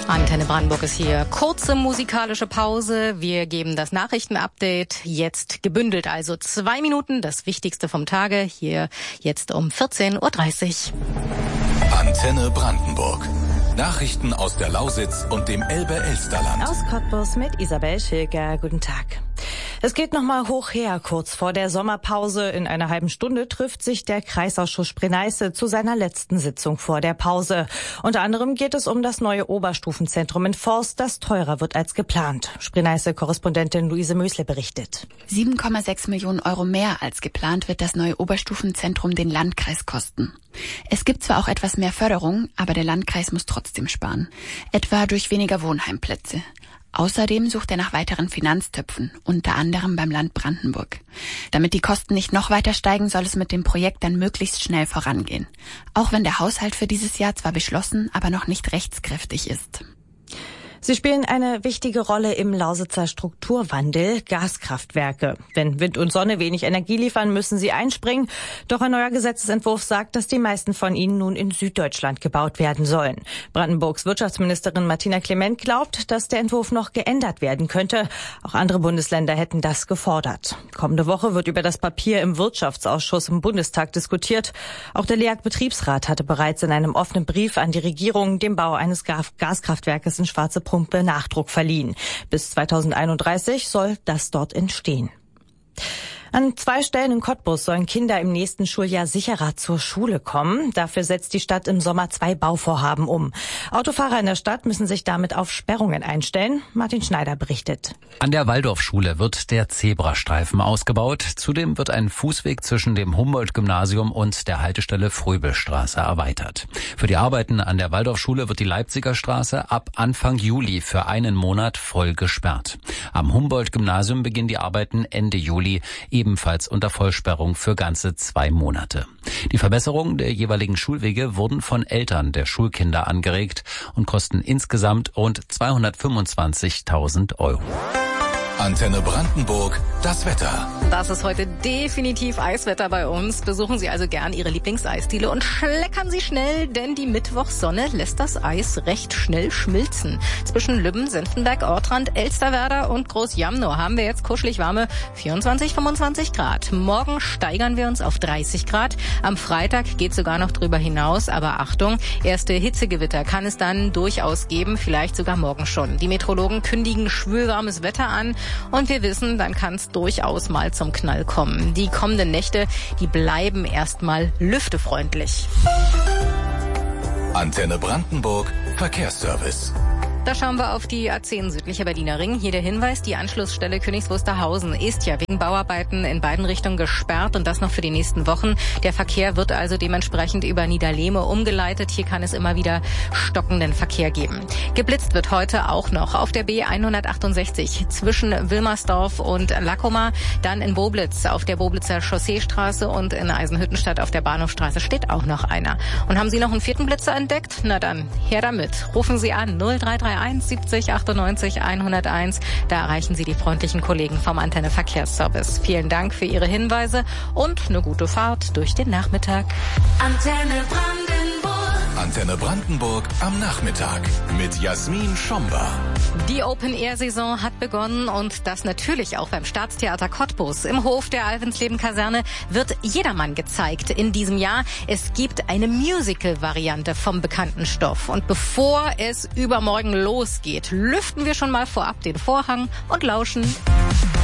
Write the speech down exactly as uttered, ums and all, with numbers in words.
Antenne Brandenburg ist hier. Kurze musikalische Pause. Wir geben das Nachrichtenupdate jetzt gebündelt. Also zwei Minuten, das Wichtigste vom Tage. Hier jetzt um vierzehn Uhr dreißig. Antenne Brandenburg. Nachrichten aus der Lausitz und dem Elbe-Elsterland. Aus Cottbus mit Isabel Schilger. Guten Tag. Es geht nochmal hoch her. Kurz vor der Sommerpause in einer halben Stunde trifft sich der Kreisausschuss Spree-Neiße zu seiner letzten Sitzung vor der Pause. Unter anderem geht es um das neue Oberstufenzentrum in Forst, das teurer wird als geplant. Spree-Neiße-Korrespondentin Luise Mösle berichtet. sieben Komma sechs Millionen Euro mehr als geplant wird das neue Oberstufenzentrum den Landkreis kosten. Es gibt zwar auch etwas mehr Förderung, aber der Landkreis muss trotzdem sparen. Etwa durch weniger Wohnheimplätze. Außerdem sucht er nach weiteren Finanztöpfen, unter anderem beim Land Brandenburg. Damit die Kosten nicht noch weiter steigen, soll es mit dem Projekt dann möglichst schnell vorangehen. Auch wenn der Haushalt für dieses Jahr zwar beschlossen, aber noch nicht rechtskräftig ist. Sie spielen eine wichtige Rolle im Lausitzer Strukturwandel, Gaskraftwerke. Wenn Wind und Sonne wenig Energie liefern, müssen sie einspringen. Doch ein neuer Gesetzesentwurf sagt, dass die meisten von ihnen nun in Süddeutschland gebaut werden sollen. Brandenburgs Wirtschaftsministerin Martina Clement glaubt, dass der Entwurf noch geändert werden könnte. Auch andere Bundesländer hätten das gefordert. Kommende Woche wird über das Papier im Wirtschaftsausschuss im Bundestag diskutiert. Auch der L E A G-Betriebsrat hatte bereits in einem offenen Brief an die Regierung dem Bau eines Gaskraftwerkes in Schwarze Pumpe Nachdruck verliehen. Bis zweitausendeinunddreißig soll das dort entstehen. An zwei Stellen in Cottbus sollen Kinder im nächsten Schuljahr sicherer zur Schule kommen. Dafür setzt die Stadt im Sommer zwei Bauvorhaben um. Autofahrer in der Stadt müssen sich damit auf Sperrungen einstellen. Martin Schneider berichtet. An der Waldorfschule wird der Zebrastreifen ausgebaut. Zudem wird ein Fußweg zwischen dem Humboldt-Gymnasium und der Haltestelle Fröbelstraße erweitert. Für die Arbeiten an der Waldorfschule wird die Leipziger Straße ab Anfang Juli für einen Monat voll gesperrt. Am Humboldt-Gymnasium beginnen die Arbeiten Ende Juli, ebenfalls unter Vollsperrung für ganze zwei Monate. Die Verbesserung der jeweiligen Schulwege wurden von Eltern der Schulkinder angeregt und kosten insgesamt rund zweihundertfünfundzwanzigtausend Euro. Antenne Brandenburg, das Wetter. Das ist heute definitiv Eiswetter bei uns. Besuchen Sie also gern Ihre Lieblingseisdiele und schleckern Sie schnell, denn die Mittwochssonne lässt das Eis recht schnell schmilzen. Zwischen Lübben, Senftenberg, Ortrand, Elsterwerda und Groß-Jamnow haben wir jetzt kuschelig warme vierundzwanzig, fünfundzwanzig Grad. Morgen steigern wir uns auf dreißig Grad. Am Freitag geht sogar noch drüber hinaus. Aber Achtung, erste Hitzegewitter kann es dann durchaus geben, vielleicht sogar morgen schon. Die Meteorologen kündigen schwülwarmes Wetter an. Und wir wissen, dann kann es durchaus mal zum Knall kommen. Die kommenden Nächte, die bleiben erstmal lüftefreundlich. Antenne Brandenburg, Verkehrsservice. Da schauen wir auf die A zehn südlicher Berliner Ring. Hier der Hinweis, die Anschlussstelle Königs Wusterhausen ist ja wegen Bauarbeiten in beiden Richtungen gesperrt und das noch für die nächsten Wochen. Der Verkehr wird also dementsprechend über Niederlehme umgeleitet. Hier kann es immer wieder stockenden Verkehr geben. Geblitzt wird heute auch noch auf der B hundertachtundsechzig zwischen Wilmersdorf und Lackomer. Dann in Boblitz auf der Boblitzer Chausseestraße und in Eisenhüttenstadt auf der Bahnhofstraße steht auch noch einer. Und haben Sie noch einen vierten Blitzer entdeckt? Na dann, her damit. Rufen Sie an null drei drei eins siebzig achtundneunzig hunderteins. Da erreichen Sie die freundlichen Kollegen vom Antenne Verkehrsservice. Vielen Dank für Ihre Hinweise und eine gute Fahrt durch den Nachmittag. Antenne Brandenburg. Antenne Brandenburg am Nachmittag mit Jasmin Schomba. Die Open-Air-Saison hat begonnen und das natürlich auch beim Staatstheater Cottbus. Im Hof der Alvensleben-Kaserne wird Jedermann gezeigt in diesem Jahr. Es gibt eine Musical-Variante vom bekannten Stoff. Und bevor es übermorgen losgeht, lüften wir schon mal vorab den Vorhang und lauschen.